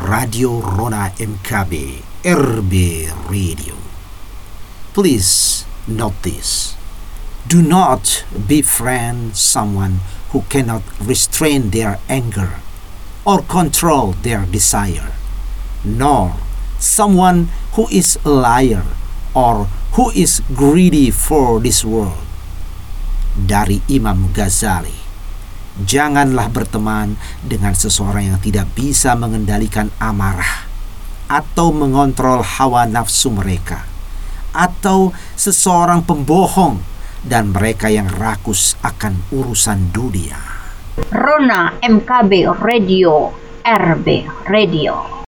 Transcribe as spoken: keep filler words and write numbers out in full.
Radio Rona M K B R B Radio. Please note this. Do not befriend someone who cannot restrain their anger or control their desire, nor someone who is a liar or who is greedy for this world. Dari Imam Ghazali. Janganlah berteman dengan seseorang yang tidak bisa mengendalikan amarah atau mengontrol hawa nafsu mereka, atau seseorang pembohong dan mereka yang rakus akan urusan dunia. Rona M K B Radio R B Radio.